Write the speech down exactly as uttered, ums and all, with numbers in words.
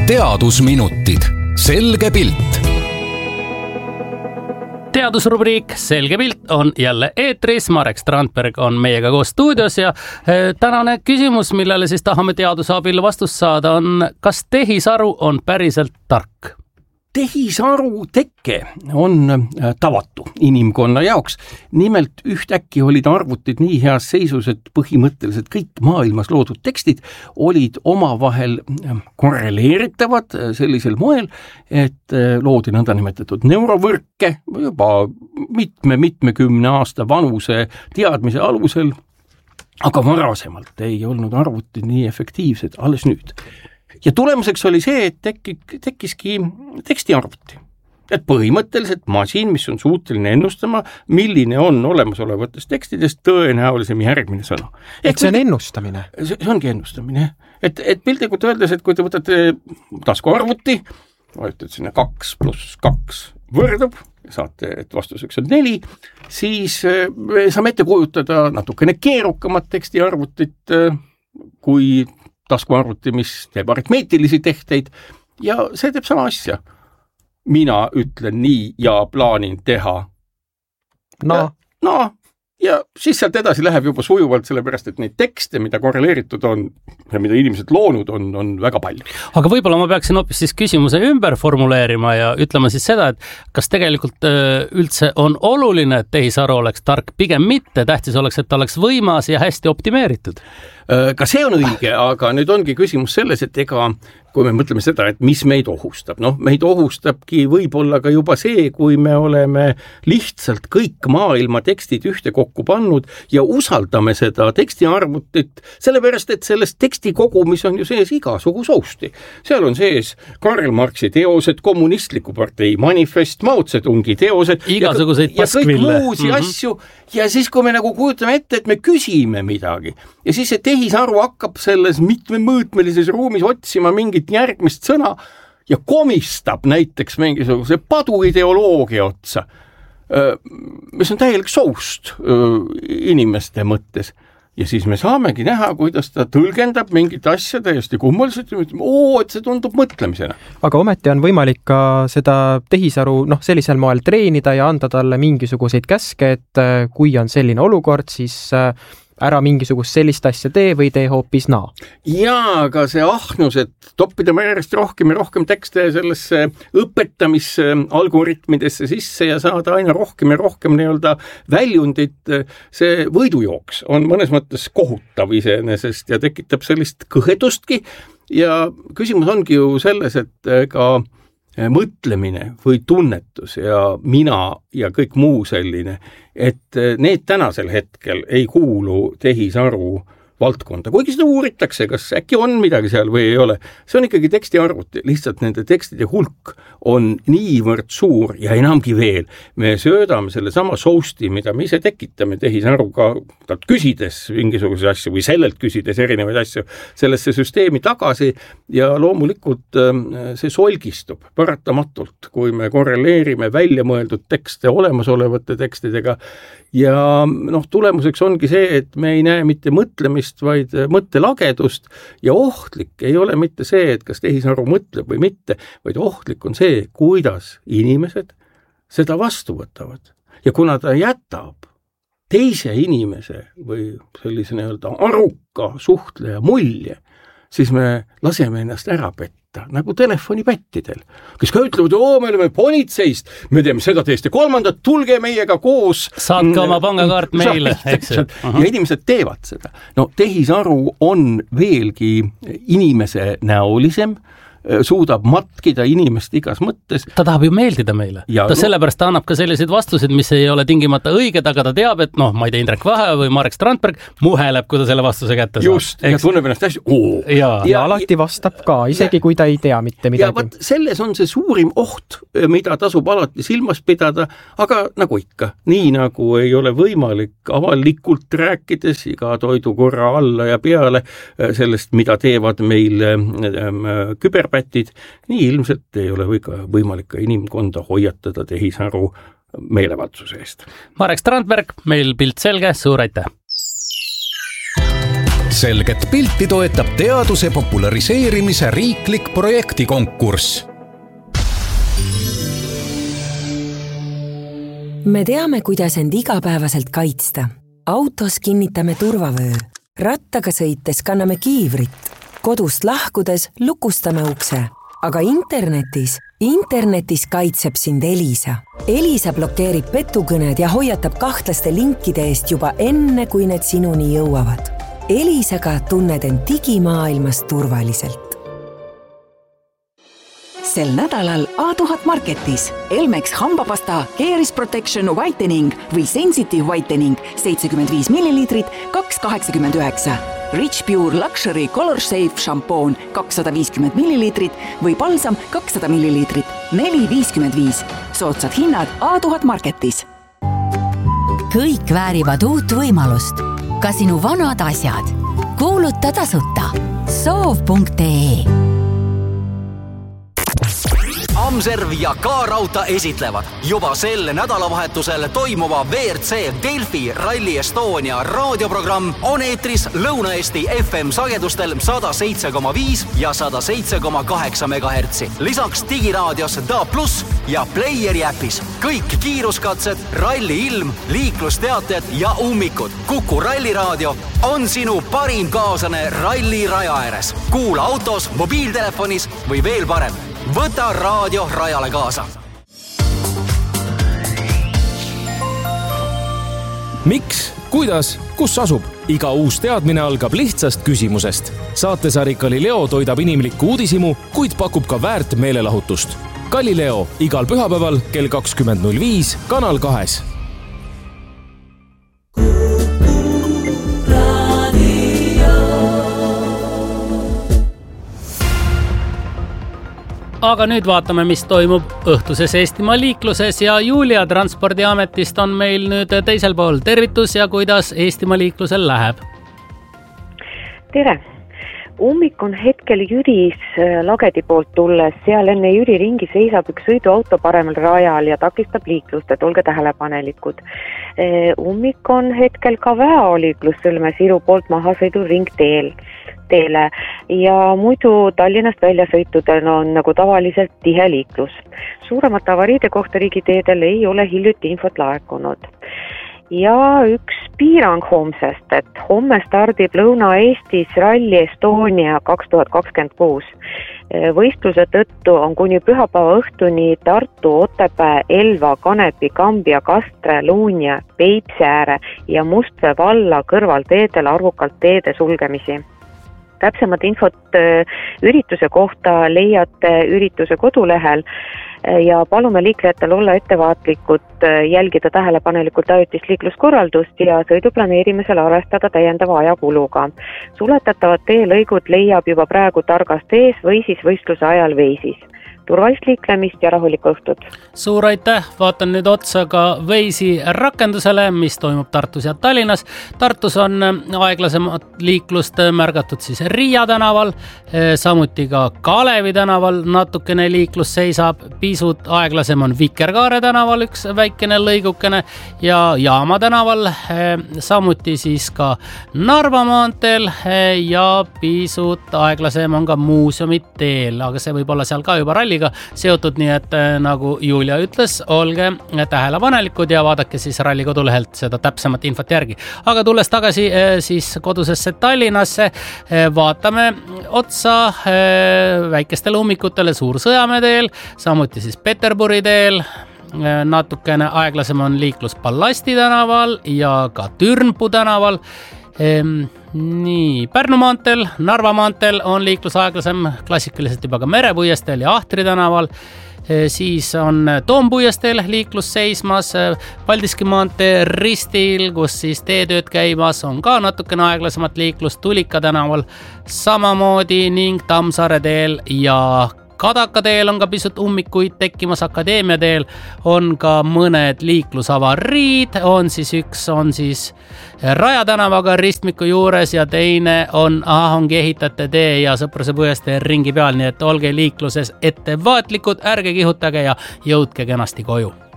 teadusminutid, selge pilt. Teadusrubriik Selge pilt on jälle eetris. Marek Strandberg on meiega koos stuudios ja tänane küsimus, millele siis tahame teaduse abil vastust saada, on, kas tehisaru on päriselt tark? Tehisaru tekke on tavatu inimkonna jaoks. Nimelt ühtäkki olid arvutid nii heas seisus, et põhimõtteliselt kõik maailmas loodud tekstid olid omavahel korreleeritavad sellisel moel, et loodi nõndanimetatud neurovõrke juba mitme-mitmekümne aasta vanuse teadmise alusel, aga varasemalt ei olnud arvutid nii efektiivsed, alles nüüd. Ja tulemuseks oli see, et tekki, tekkiski tekstiarvuti. Et põhimõtteliselt masin, mis on suuteline ennustama, milline on olemasolevatest tekstidest tõenäolisem järgmine sõna. Et see on ennustamine? See, see ongi ennustamine. Et, et piltlikult öeldes, et kui te võtate taskuarvuti, vajutad sinna kaks pluss kaks võrdub, saate, et vastuseks on neli, siis saame ette kujutada natukene keerukamat tekstiarvutit kui taskuarvuti, mis teeb aritmeetilisi tehteid ja see teeb sama asja. Mina ütlen nii ja plaanin teha. No. No, ja siis sealt edasi läheb juba sujuvalt, sellepärast, et neid tekste, mida korreleeritud on ja mida inimesed loonud on, on väga palju. Aga võib-olla ma peaksin hoopis siis küsimuse ümber formuleerima ja ütlema siis seda, et kas tegelikult üldse on oluline, et tehisaru oleks tark, pigem mitte, tähtis oleks, et ta oleks võimas ja hästi optimeeritud. Ka see on õige, aga nüüd ongi küsimus selles, et ega kui me mõtleme seda, et mis meid ohustab, noh, meid ohustabki võib-olla ka juba see, kui me oleme lihtsalt kõik maailma tekstid ühte kokku pannud ja usaldame seda tekstiarvutit, sellepärast, et sellest teksti kogumis on ju sees igasugu sousti. Seal on sees Karl Marxi teosed, kommunistliku partei manifest, Mao Zedongi teosed igasuguseid ja, ja kõik muusi mm-hmm. asju. Ja siis, kui me nagu kujutame ette, et me küsime midagi ja siis see tehisaru hakkab selles mitmemõõtmelises ruumis otsima mingit järgmist sõna ja komistab näiteks mingisuguse paduideoloogia otsa, mis on täielik soust inimeste mõttes. Ja siis me saamegi näha, kuidas ta tõlgendab mingit asja täiesti kummaliselt ja ütleme, oo, et see tundub mõtlemisena. Aga ometi on võimalik ka seda tehisaru noh, sellisel moel treenida ja anda talle mingisuguseid käske, et kui on selline olukord, siis ära mingisugust sellist asja tee või tee hoopis naa. Jaa, aga see ahnus, et toppida me järjest rohkem ja rohkem tekste sellesse õpetamisalgoritmidesse sisse ja saada aina rohkem ja rohkem nii-öelda väljundit, see võidujooks on mõnes mõttes kohutav iseenesest ja tekitab sellist kõhedustki ja küsimus ongi ju selles, et ka mõtlemine või tunnetus ja mina ja kõik muu selline, et need tänasel hetkel ei kuulu tehisaru valdkonda. Kuigi seda uuritakse, kas äkki on midagi seal või ei ole. See on ikkagi tekstiarvuti, lihtsalt nende tekstide hulk on niivõrd suur ja enamgi veel. Me söödame selle sama sousti, mida me ise tekitame tehisaruga, talt küsides mingisuguse asju või sellelt küsides erinevaid asju sellesse süsteemi tagasi ja loomulikult see solgistub paratamatult, kui me korreleerime välja mõeldud tekste olemasolevate tekstidega ja noh, tulemuseks ongi see, et me ei näe mitte mõtlemist, vaid mõttelagedust ja ohtlik ei ole mitte see, et kas tehisaru mõtleb või mitte, vaid ohtlik on see, kuidas inimesed seda vastu võtavad. Ja kuna ta jätab teise inimese või sellise nii-öelda aruka suhtleja mulje, siis me laseme ennast ära petta, nagu telefonipättidel, kes ka ütlevad, oo, me oleme politseist, me teeme seda teist ja kolmandat, tulge meiega koos. Saatke oma pangakaart meile. Ja inimesed teevad seda. No tehisaru on veelgi inimese näolisem, suudab matkida inimest igas mõttes. Ta tahab ju meeldida meile. Ja, ta sellepärast ta annab ka selliseid vastuseid, mis ei ole tingimata õiged, aga ta teab, et noh, ma ei tea, Indrek Vahe või Marek Strandberg muheleb, kui ta selle vastuse kätte saab. Just, ja tunneb ennast hästi, oo. Ja, ja, ja alati vastab ka, isegi ja, kui ta ei tea mitte midagi. Ja vaat selles on see suurim oht, mida tasub alati silmas pidada, aga nagu ikka, nii nagu ei ole võimalik avalikult rääkides iga toidukorra alla ja peale sellest, mida teevad meil küber pätid, nii ilmselt ei ole võimalik ka inimkonda hoiatada tehisaru meelevaldsuse eest. Marek Strandberg, meil pilt selge, suur aitäh! selget pilti toetab teaduse populariseerimise riiklik projektikonkurss. Me teame, kuidas end igapäevaselt kaitsta. Autos kinnitame turvavöö. Rattaga sõites kanname kiivrit. Kodust lahkudes lukustame ukse. Aga internetis, internetis kaitseb sind Elisa. Elisa blokeerib petukõned ja hoiatab kahtlaste linkide eest juba enne, kui need sinuni jõuavad. Elisaga tunned end digimaailmas turvaliselt. Sel nädalal A tuhat Marketis Elmex hambapasta Caris Protection Whitening või Sensitive Whitening seitsekümmend viis milliliitrit kaks kaheksakümmend üheksa. Rich Pure Luxury Color Safe šampoon kakssada viiskümmend milliliitrit või balsam kakssada milliliitrit neli viiskümmend viis. Soodsad hinnad A tuhat Marketis. Kõik väärivad uut võimalust. Ka sinu vanad asjad. Kuuluta tasuta. soov punkt ee Amserv ja K-Rauta esitlevad juba sel nädalavahetusel toimuva V R C Delfi Rally Estonia raadioprogramm on eetris Lõuna-Eesti F M sagedustel sada seitse koma viis ja sada seitse koma kaheksa megahertsi. Lisaks digiraadios Da Plus ja Playeri äpis. Kõik kiiruskatsed, ralli ilm, liiklusteated ja ummikud. Kuku ralliraadio on sinu parim kaaslane ralli raja ääres. Kuula autos, mobiiltelefonis või veel parem. Võta raadio rajale kaasa. Miks, kuidas, kus asub? Iga uus teadmine algab lihtsast küsimusest. Saatesari Galileo toidab inimlikku uudisimu, kuid pakub ka väärt meelelahutust. Galileo igal pühapäeval kell kakskümmend null viis Kanal kahes. Aga nüüd vaatame, mis toimub õhtuses Eestimaa liikluses ja Julia Transpordiametist on meil nüüd teisel pool. Tervitus ja kuidas Eestimaa liiklusel läheb? Tere! Ummik on hetkel Jüris Lagedi poolt tulles. Seal enne Jüri ringi seisab üks sõiduauto paremal rajal ja takistab liiklust, et olge tähelepanelikud. Ummik on hetkel ka Väo liiklussõlme Siru poolt maha sõidu ringteel. teele ja muidu Tallinnast väljasõitudel on nagu tavaliselt tihe liiklus. Suuremate avariide kohta riigiteedel ei ole hiljuti infot laekunud. Ja üks piirang homsest, et homme stardib Lõuna-Eestis Rally Estonia kaks tuhat kakskümmend kuus. Võistluse tõttu on kuni pühapäeva õhtuni Tartu, Otepää, Elva, Kanepi, Kambja, Kastre, Luunja, Peipsiääre ja Mustvee valla kõrvalteedel arvukalt teede sulgemisi. Täpsemad infot ürituse kohta leiate ürituse kodulehel ja palume liiklejatel olla ettevaatlikud, jälgida tähelepanelikult ajutist liikluskorraldust ja sõidu planeerimisel arvestada täiendava ajakuluga. Suletatavad teelõigud leiab juba praegu Targast ees või siis võistluse ajal Veisis. Turvalist liiklemist ja rahulikku õhtut. Suur aitäh, vaatan nüüd otsa ka Veisi rakendusele, mis toimub Tartus ja Tallinnas. Tartus on aeglasemat liiklust märgatud siis Riia tänaval, samuti ka Kalevi tänaval natukene liiklus seisab, pisut aeglasem on Vikerkaare tänaval üks väikene lõigukene ja Jaama tänaval, samuti siis ka Narva maanteel ja pisut aeglasem on ka Muuseumi teel, aga see võib olla seal ka juba ralli seotud, nii et nagu Julia ütles, olge tähelepanelikud ja vaadake siis ralli kodulehelt seda täpsemat infot järgi. Aga tulles tagasi siis kodusesse Tallinnasse, vaatame otsa väikestele ummikutele Suur-Sõjamäe teel, samuti siis Peterburi teel, natukene aeglasem on liiklus Ballasti tänaval ja ka Türnpu tänaval. Nii, Pärnu maanteel, Narva maanteel on liiklus aeglasem klassikaliselt juba ka Merepuiesteel ja Ahtri tänaval. Siis on Toompuiesteel liiklus seismas, Paldiski maantee ristil, kus siis teetööd käimas on ka natukene aeglasemat liiklust Tulika tänaval samamoodi ning Tammsaare teel ja Kadaka teel on ka pisut ummikuid tekkimas, Akadeemia teel on ka mõned liiklusavariid, on siis üks on siis Raja tänavaga ristmiku juures ja teine on Ahongi ehitajate tee ja Sõpruse puiestee ringi peal, nii et olge liikluses ettevaatlikud, ärge kihutage ja jõudke kenasti koju.